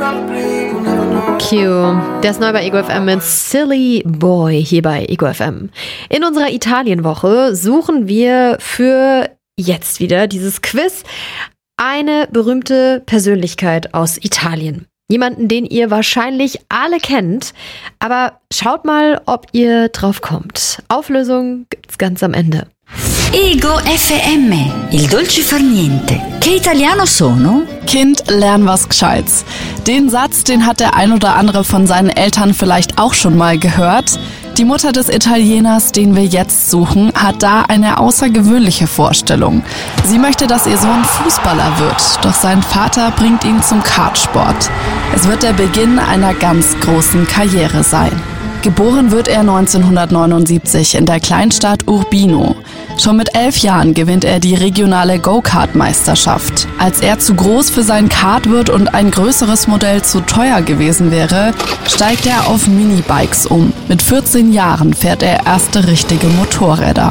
Q, der ist neu bei Ego FM mit Silly Boy hier bei Ego FM. In unserer Italienwoche suchen wir für jetzt wieder dieses Quiz eine berühmte Persönlichkeit aus Italien. Jemanden, den ihr wahrscheinlich alle kennt, aber schaut mal, ob ihr drauf kommt. Auflösung gibt's ganz am Ende. Ego FM, il dolce far niente. Che italiano sono? Kind, lern was Gescheites. Den Satz, den hat der ein oder andere von seinen Eltern vielleicht auch schon mal gehört. Die Mutter des Italieners, den wir jetzt suchen, hat da eine außergewöhnliche Vorstellung. Sie möchte, dass ihr Sohn Fußballer wird, doch sein Vater bringt ihn zum Kartsport. Es wird der Beginn einer ganz großen Karriere sein. Geboren wird er 1979 in der Kleinstadt Urbino. Schon mit 11 Jahren gewinnt er die regionale Go-Kart-Meisterschaft. Als er zu groß für sein Kart wird und ein größeres Modell zu teuer gewesen wäre, steigt er auf Minibikes um. Mit 14 Jahren fährt er erste richtige Motorräder.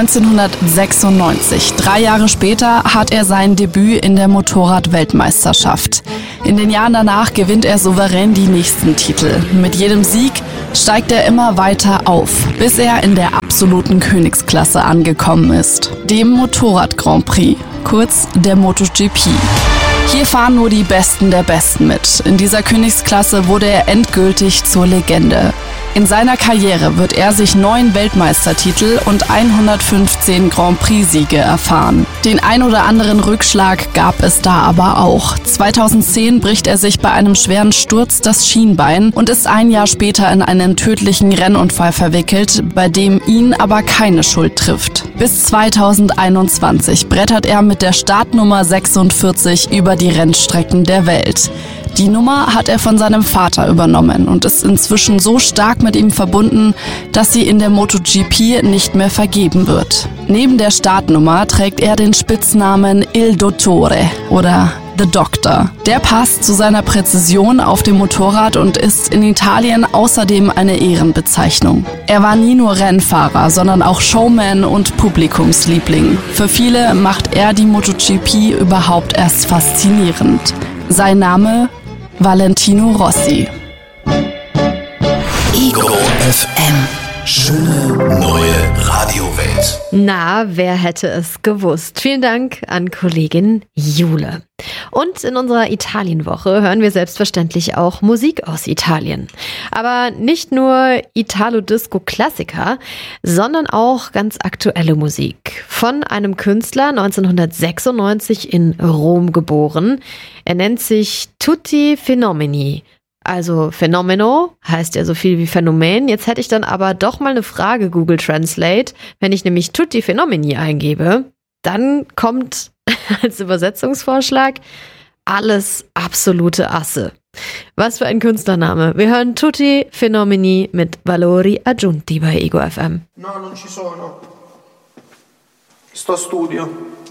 1996, 3 Jahre später, hat er sein Debüt in der Motorrad-Weltmeisterschaft. In den Jahren danach gewinnt er souverän die nächsten Titel. Mit jedem Sieg steigt er immer weiter auf, bis er in der absoluten Königsklasse angekommen ist, dem Motorrad Grand Prix, kurz der MotoGP. Hier fahren nur die Besten der Besten mit. In dieser Königsklasse wurde er endgültig zur Legende. In seiner Karriere wird er sich 9 Weltmeistertitel und 115 Grand Prix-Siege erfahren. Den ein oder anderen Rückschlag gab es da aber auch. 2010 bricht er sich bei einem schweren Sturz das Schienbein und ist ein Jahr später in einen tödlichen Rennunfall verwickelt, bei dem ihn aber keine Schuld trifft. Bis 2021 brettert er mit der Startnummer 46 über die Rennstrecken der Welt. Die Nummer hat er von seinem Vater übernommen und ist inzwischen so stark mit ihm verbunden, dass sie in der MotoGP nicht mehr vergeben wird. Neben der Startnummer trägt er den Spitznamen Il Dottore oder The Doctor. Der passt zu seiner Präzision auf dem Motorrad und ist in Italien außerdem eine Ehrenbezeichnung. Er war nie nur Rennfahrer, sondern auch Showman und Publikumsliebling. Für viele macht er die MotoGP überhaupt erst faszinierend. Sein Name? Valentino Rossi. Ego FM. Schöne neue Radiowelt. Na, wer hätte es gewusst? Vielen Dank an Kollegin Jule. Und in unserer Italienwoche hören wir selbstverständlich auch Musik aus Italien. Aber nicht nur Italo-Disco-Klassiker, sondern auch ganz aktuelle Musik. Von einem Künstler 1996 in Rom geboren. Er nennt sich Tutti Fenomeni. Also Fenomeno heißt ja so viel wie Phänomen. Jetzt hätte ich dann aber doch mal eine Frage Google Translate. Wenn ich nämlich Tutti Fenomeni eingebe, dann kommt als Übersetzungsvorschlag alles absolute Asse. Was für ein Künstlername. Wir hören Tutti Fenomeni mit Valori Aggiunti bei Ego FM. No, non ci sono. Sto a studio.